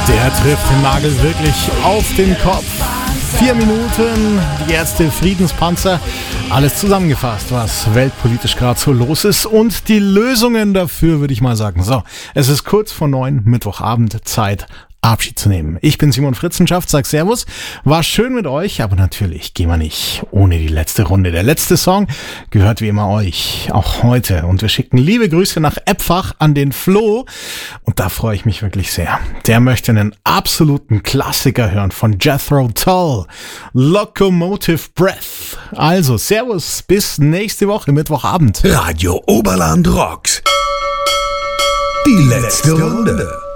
Der trifft den Nagel wirklich auf den Kopf. 4 Minuten, die erste Friedenspanzer. Alles zusammengefasst, was weltpolitisch gerade so los ist und die Lösungen dafür, würde ich mal sagen. So, es ist kurz vor 9, Mittwochabend, Zeit, Abschied zu nehmen. Ich bin Simon Fritzenschaft, sag Servus. War schön mit euch, aber natürlich gehen wir nicht ohne die letzte Runde. Der letzte Song gehört wie immer euch, auch heute. Und wir schicken liebe Grüße nach Eppfach an den Flo. Und da freue ich mich wirklich sehr. Der möchte einen absoluten Klassiker hören von Jethro Tull. Locomotive Breath. Also, Servus, bis nächste Woche, Mittwochabend. Radio Oberland rockt. Die letzte Runde.